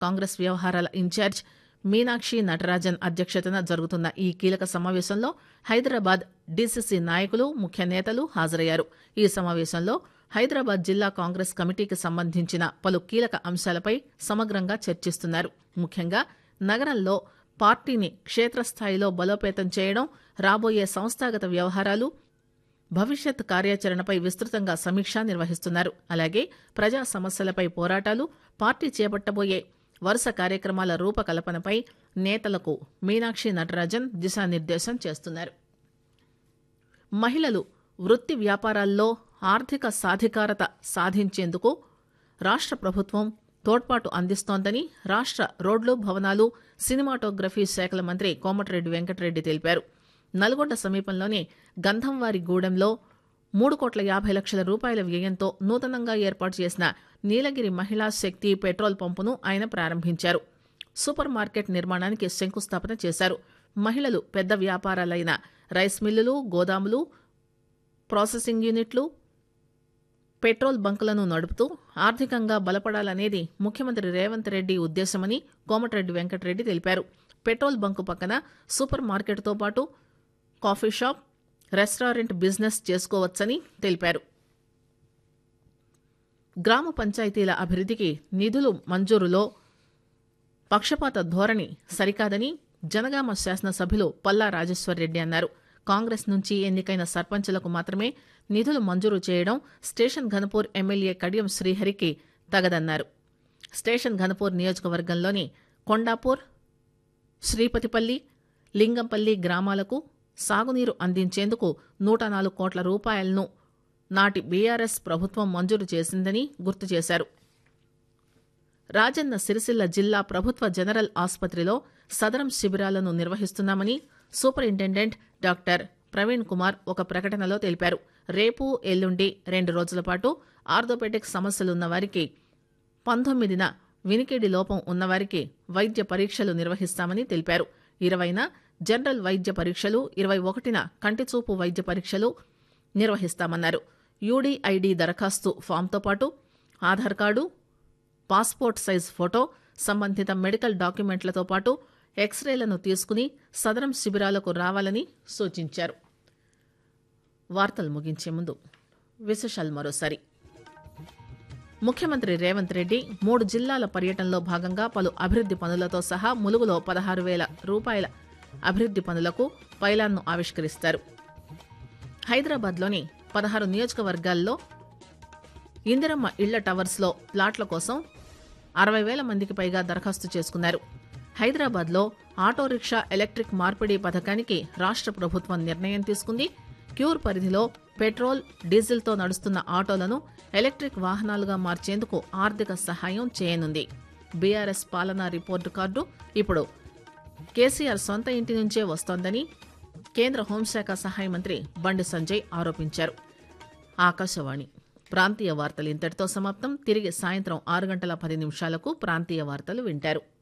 కాంగ్రెస్ వ్యవహారాల ఇన్ఛార్జ్ మీనాక్షి నటరాజన్ అధ్యక్షతన జరుగుతున్న ఈ కీలక సమావేశంలో హైదరాబాద్ డీసీసీ నాయకులు ముఖ్య నేతలు హాజరయ్యారు. ఈ సమావేశంలో హైదరాబాద్ జిల్లా కాంగ్రెస్ కమిటీకి సంబంధించిన పలు కీలక అంశాలపై సమగ్రంగా చర్చిస్తున్నారు. ముఖ్యంగా నగరంలో పార్టీని క్షేత్రస్థాయిలో బలోపేతం చేయడం, రాబోయే సంస్థాగత వ్యవహారాలు, భవిష్యత్ కార్యాచరణపై విస్తృతంగా సమీక్ష నిర్వహిస్తున్నారు. అలాగే ప్రజా సమస్యలపై పోరాటాలు, పార్టీ చేపట్టబోయే వరుస కార్యక్రమాల రూపకల్పనపై నేతలకు మీనాక్షి నటరాజన్ దిశానిర్దేశం చేస్తున్నారు. మహిళలు వృత్తి వ్యాపారాల్లో ఆర్థిక సాధికారత సాధించేందుకు రాష్ట్ర ప్రభుత్వం తోడ్పాటు అందిస్తోందని రాష్ట్ర రోడ్లు, భవనాలు, సినిమాటోగ్రఫీ శాఖల మంత్రి కోమటిరెడ్డి వెంకటరెడ్డి తెలిపారు. నల్గొండ సమీపంలోని గంధంవారిగూడెంలో 3,50,00,000 రూపాయల వ్యయంతో నూతనంగా ఏర్పాటు చేసిన నీలగిరి మహిళా శక్తి పెట్రోల్ పంపును ఆయన ప్రారంభించారు. సూపర్ మార్కెట్ నిర్మాణానికి శంకుస్థాపన చేశారు. మహిళలు పెద్ద వ్యాపారాలైన రైస్ మిల్లులు, గోదాములు, ప్రాసెసింగ్ యూనిట్లు, పెట్రోల్ బంకులను నడుపుతూ ఆర్థికంగా బలపడాలనేది ముఖ్యమంత్రి రేవంత్ రెడ్డి ఉద్దేశమని కోమటిరెడ్డి వెంకటరెడ్డి తెలిపారు. పెట్రోల్ బంకు పక్కన సూపర్ మార్కెట్తో పాటు కాఫీ షాప్, రెస్టారెంట్ బిజినెస్ చేసుకోవచ్చని తెలిపారు. గ్రామ పంచాయతీల అభివృద్ధికి నిధులు మంజూరులో పక్షపాత ధోరణి సరికాదని జనగామ శాసనసభ్యులు పల్లా రాజేశ్వరరెడ్డి అన్నారు. కాంగ్రెస్ నుంచి ఎన్నికైన సర్పంచులకు మాత్రమే నిధులు మంజూరు చేయడం స్టేషన్ ఘనపూర్ ఎమ్మెల్యే కడియం శ్రీహరికి తగదన్నారు. స్టేషన్ ఘనపూర్ నియోజకవర్గంలోని కొండాపూర్, శ్రీపతిపల్లి, లింగంపల్లి గ్రామాలకు సాగునీరు అందించేందుకు 104 కోట్ల రూపాయలను నాటి బీఆర్ఎస్ ప్రభుత్వం మంజూరు చేసిందని గుర్తు చేశారు. రాజన్న సిరిసిల్ల జిల్లా ప్రభుత్వ జనరల్ ఆసుపత్రిలో సదరం శిబిరాలను నిర్వహిస్తున్నామని సూపరింటెండెంట్ డాక్టర్ ప్రవీణ్ కుమార్ ఒక ప్రకటనలో తెలిపారు. రేపు, ఎల్లుండి 2 రోజుల పాటు ఆర్థోపెడిక్ సమస్యలున్న వారికి, 19న వినికిడి లోపం ఉన్నవారికి వైద్య పరీక్షలు నిర్వహిస్తామని తెలిపారు. 20న జనరల్ వైద్య పరీక్షలు, 21న కంటిచూపు వైద్య పరీక్షలు నిర్వహిస్తామన్నారు. యూడీఐడీ దరఖాస్తు ఫామ్తో పాటు Aadhaar card, passport size photo, సంబంధిత మెడికల్ డాక్యుమెంట్లతో పాటు ఎక్స్రేలను తీసుకుని సదరం శిబిరాలకు రావాలని సూచించారు. వార్తలు ముగించే ముందు విశేషాలు మరోసారి. ముఖ్యమంత్రి రేవంత్ రెడ్డి 3 జిల్లాల పర్యటనలో భాగంగా పలు అభివృద్ది పనులతో సహా ములుగులో 16,000 రూపాయల అభివృద్ది పనులకు పైలాన్ను ఆవిష్కరిస్తారు. హైదరాబాద్లోని 16 నియోజకవర్గాల్లో ఇందిరమ్మ ఇళ్ల టవర్స్లో ప్లాట్ల కోసం 60,000 మందికి పైగా దరఖాస్తు చేసుకున్నారు. హైదరాబాద్లో ఆటో రిక్షా ఎలక్ట్రిక్ మార్పిడి పథకానికి రాష్ట్ర ప్రభుత్వం నిర్ణయం తీసుకుంది. క్యూర్ పరిధిలో పెట్రోల్, డీజిల్తో నడుస్తున్న ఆటోలను ఎలక్ట్రిక్ వాహనాలుగా మార్చేందుకు ఆర్థిక సహాయం చేయనుంది. బీఆర్ఎస్ పాలనా రిపోర్టు కార్డు ఇప్పుడు కేసీఆర్ సొంత ఇంటి నుంచే వస్తోందని కేంద్ర హోంశాఖ సహాయ మంత్రి బండి సంజయ్ ఆరోపించారు. ఆకాశవాణి ప్రాంతీయ వార్తలు ఇంతటితో సమాప్తం. తిరిగి సాయంత్రం 6 గంటల 10 నిమిషాలకు ప్రాంతీయ వార్తలు వింటారు.